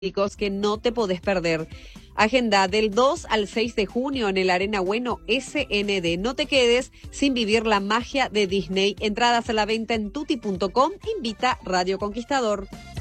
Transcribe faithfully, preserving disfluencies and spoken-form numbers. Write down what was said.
que no te podés perder. Agenda del dos al seis de junio en el Arena Bueno S N D. No te quedes sin vivir la magia de Disney. Entradas a la venta en tutti punto com. Invita Radio Conquistador.